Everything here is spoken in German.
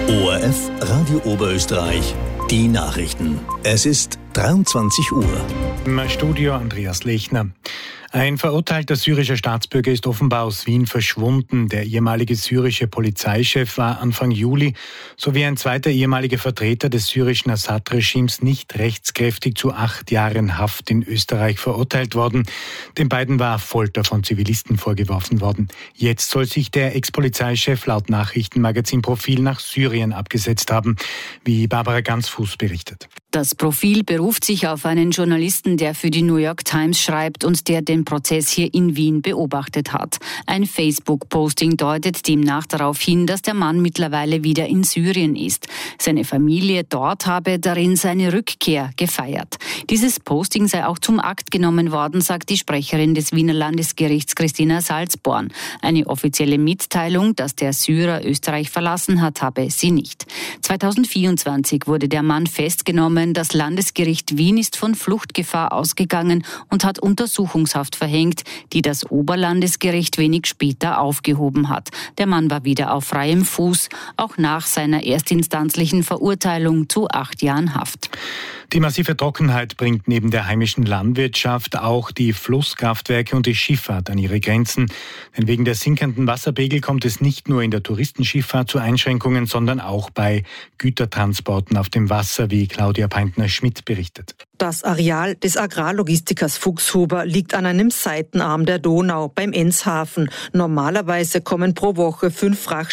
ORF Radio Oberösterreich, die Nachrichten. Es ist 23 Uhr. Im Studio Andreas Lechner. Ein verurteilter syrischer Staatsbürger ist offenbar aus Wien verschwunden. Der ehemalige syrische Polizeichef war Anfang Juli sowie ein zweiter ehemaliger Vertreter des syrischen Assad-Regimes nicht rechtskräftig zu 8 Jahren Haft in Österreich verurteilt worden. Den beiden war Folter von Zivilisten vorgeworfen worden. Jetzt soll sich der Ex-Polizeichef laut Nachrichtenmagazin Profil nach Syrien abgesetzt haben, wie Barbara Gansfuß berichtet. Das Profil beruft sich auf einen Journalisten, der für die New York Times schreibt und der den Prozess hier in Wien beobachtet hat. Ein Facebook-Posting deutet demnach darauf hin, dass der Mann mittlerweile wieder in Syrien ist. Seine Familie dort habe darin seine Rückkehr gefeiert. Dieses Posting sei auch zum Akt genommen worden, sagt die Sprecherin des Wiener Landesgerichts Christina Salzborn. Eine offizielle Mitteilung, dass der Syrer Österreich verlassen hat, habe sie nicht. 2024 wurde der Mann festgenommen. Das Landesgericht Wien ist von Fluchtgefahr ausgegangen und hat Untersuchungshaft verhängt, die das Oberlandesgericht wenig später aufgehoben hat. Der Mann war wieder auf freiem Fuß, auch nach seiner erstinstanzlichen Verurteilung zu 8 Jahren Haft. Die massive Trockenheit bringt neben der heimischen Landwirtschaft auch die Flusskraftwerke und die Schifffahrt an ihre Grenzen. Denn wegen der sinkenden Wasserpegel kommt es nicht nur in der Touristenschifffahrt zu Einschränkungen, sondern auch bei Gütertransporten auf dem Wasser, wie Claudia Peintner-Schmidt berichtet. Das Areal des Agrarlogistikers Fuchshuber liegt an einem Seitenarm der Donau beim Enzhafen. Normalerweise kommen pro Woche 5